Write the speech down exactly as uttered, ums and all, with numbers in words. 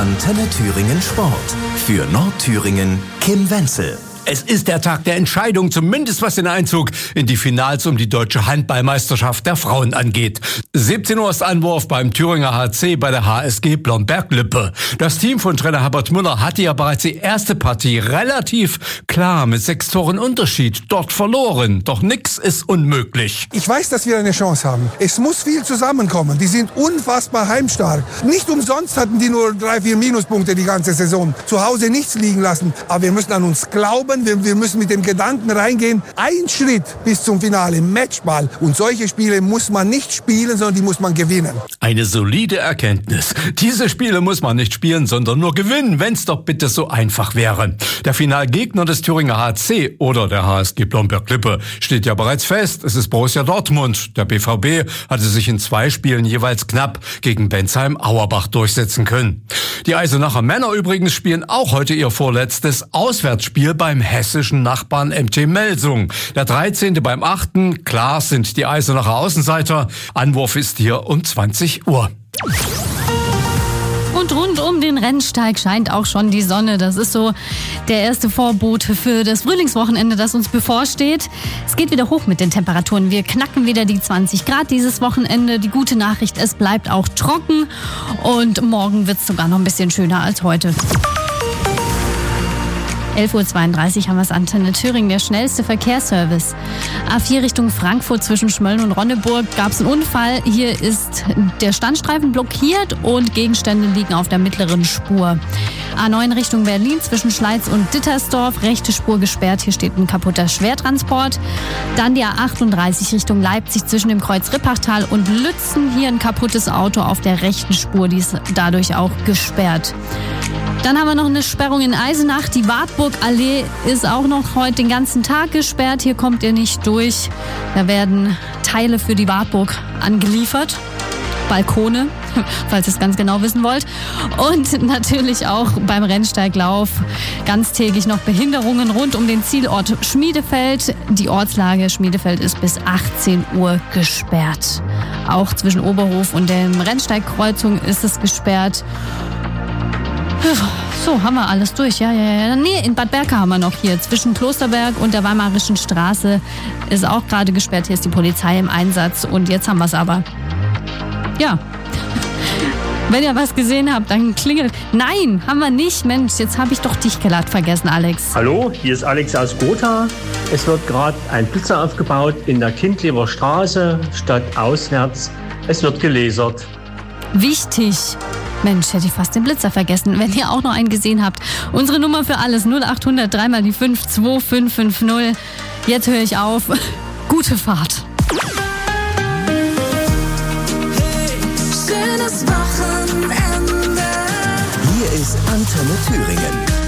Antenne Thüringen Sport. Für Nordthüringen Kim Wenzel. Es ist der Tag der Entscheidung, zumindest was den Einzug in die Finals um die deutsche Handballmeisterschaft der Frauen angeht. siebzehn Uhr ist Anwurf beim Thüringer H C bei der H S G Blomberg-Lippe. Das Team von Trainer Herbert Müller hatte ja bereits die erste Partie relativ klar mit sechs Toren Unterschied dort verloren. Doch nix ist unmöglich. Ich weiß, dass wir eine Chance haben. Es muss viel zusammenkommen. Die sind unfassbar heimstark. Nicht umsonst hatten die nur drei, vier Minuspunkte die ganze Saison. Zu Hause nichts liegen lassen. Aber wir müssen an uns glauben. Wir, wir müssen mit dem Gedanken reingehen, ein Schritt bis zum Finale, Matchball. Und solche Spiele muss man nicht spielen, sondern die muss man gewinnen. Eine solide Erkenntnis. Diese Spiele muss man nicht spielen, sondern nur gewinnen, wenn es doch bitte so einfach wäre. Der Finalgegner des Thüringer H C oder der H S G Blomberg-Lippe steht ja bereits fest. Es ist Borussia Dortmund. Der B V B hatte sich in zwei Spielen jeweils knapp gegen Bensheim-Auerbach durchsetzen können. Die Eisenacher Männer übrigens spielen auch heute ihr vorletztes Auswärtsspiel beim hessischen Nachbarn M T Melsung. Der dreizehnte beim achten Klar sind die Eisenacher Außenseiter. Anwurf ist hier um zwanzig Uhr. Und rund um den Rennsteig scheint auch schon die Sonne. Das ist so der erste Vorbote für das Frühlingswochenende, das uns bevorsteht. Es geht wieder hoch mit den Temperaturen. Wir knacken wieder die zwanzig Grad dieses Wochenende. Die gute Nachricht, es bleibt auch trocken. Und morgen wird es sogar noch ein bisschen schöner als heute. elf Uhr zweiunddreißig haben wir es, Antenne Thüringen, der schnellste Verkehrsservice. A vier Richtung Frankfurt zwischen Schmölln und Ronneburg gab es einen Unfall. Hier ist der Standstreifen blockiert und Gegenstände liegen auf der mittleren Spur. A neun Richtung Berlin zwischen Schleiz und Dittersdorf, rechte Spur gesperrt. Hier steht ein kaputter Schwertransport. Dann die A achtunddreißig Richtung Leipzig zwischen dem Kreuz Rippachtal und Lützen. Hier ein kaputtes Auto auf der rechten Spur, die ist dadurch auch gesperrt. Dann haben wir noch eine Sperrung in Eisenach. Die Wartburgallee ist auch noch heute den ganzen Tag gesperrt. Hier kommt ihr nicht durch. Da werden Teile für die Wartburg angeliefert. Balkone, falls ihr es ganz genau wissen wollt. Und natürlich auch beim Rennsteiglauf ganztägig noch Behinderungen rund um den Zielort Schmiedefeld. Die Ortslage Schmiedefeld ist bis achtzehn Uhr gesperrt. Auch zwischen Oberhof und der Rennsteigkreuzung ist es gesperrt. So, haben wir alles durch. Ja, ja, ja. Nee, in Bad Berka haben wir noch hier. Zwischen Klosterberg und der Weimarischen Straße ist auch gerade gesperrt. Hier ist die Polizei im Einsatz. Und jetzt haben wir es aber. Ja. Wenn ihr was gesehen habt, dann klingelt. Nein, haben wir nicht. Mensch, jetzt habe ich doch dich glatt vergessen, Alex. Hallo, hier ist Alex aus Gotha. Es wird gerade ein Blitzer aufgebaut in der Kindleber Straße, statt auswärts. Es wird gelasert. Wichtig. Mensch, hätte ich fast den Blitzer vergessen. Wenn ihr auch noch einen gesehen habt. Unsere Nummer für alles null acht hundert drei mal die fünf zwei fünf fünf null. Jetzt höre ich auf. Gute Fahrt. Hey, schönes Wochenende. Hier ist Antenne Thüringen.